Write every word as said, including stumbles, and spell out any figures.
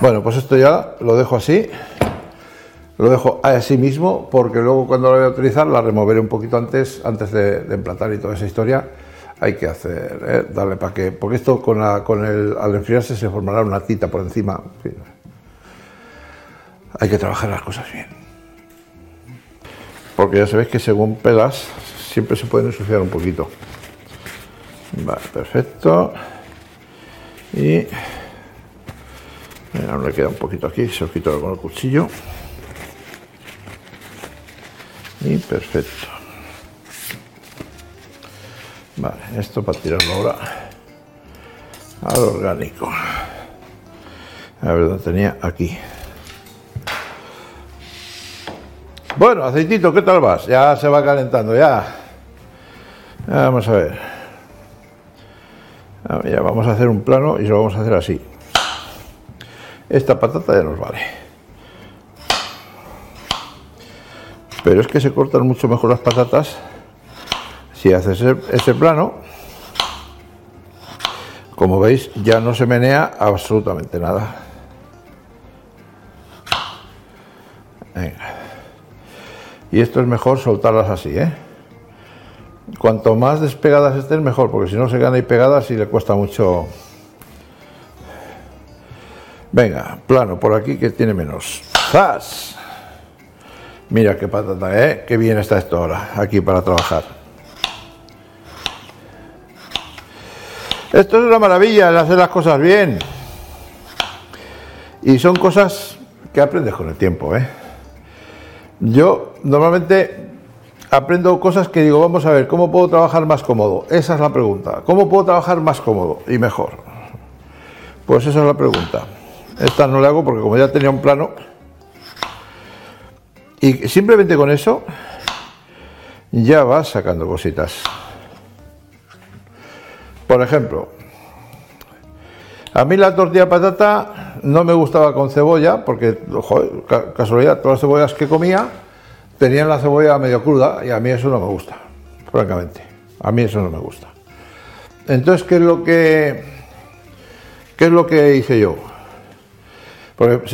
Bueno, pues esto ya lo dejo así. Lo dejo así mismo porque luego cuando lo voy a utilizar la removeré un poquito antes, antes de, de emplatar y toda esa historia. Hay que hacer, ¿eh? Darle para que, porque esto con, la, con el, al enfriarse se formará una tita por encima. En fin. Hay que trabajar las cosas bien. Porque ya sabéis que según pelas siempre se pueden ensuciar un poquito. Vale, perfecto. Y aún le queda un poquito aquí, se lo quito con el cuchillo. Y perfecto. Vale, esto para tirarlo ahora al orgánico. A ver dónde tenía, aquí. Bueno, aceitito, ¿qué tal vas? Ya se va calentando, ya. Vamos a ver. Ya vamos a hacer un plano y lo vamos a hacer así. Esta patata ya nos vale. Pero es que se cortan mucho mejor las patatas si haces ese, ese plano. Como veis, ya no se menea absolutamente nada. Venga. Y esto es mejor soltarlas así, ¿eh? Cuanto más despegadas estén, mejor, porque si no se quedan ahí pegadas y le cuesta mucho. Venga, plano por aquí que tiene menos. ¡Zas! Mira qué patata, ¿eh? Qué bien está esto ahora, aquí para trabajar. Esto es una maravilla, el hacer las cosas bien. Y son cosas que aprendes con el tiempo, ¿eh? Yo normalmente aprendo cosas que digo, vamos a ver, ¿cómo puedo trabajar más cómodo? Esa es la pregunta. ¿Cómo puedo trabajar más cómodo y mejor? Pues esa es la pregunta. Esta no la hago porque como ya tenía un plano. Y simplemente con eso ya vas sacando cositas. Por ejemplo, a mí la tortilla de patata no me gustaba con cebolla porque, joder, casualidad, todas las cebollas que comía tenían la cebolla medio cruda y a mí eso no me gusta, francamente. A mí eso no me gusta. Entonces, ¿qué es lo que, qué es lo que hice yo? Porque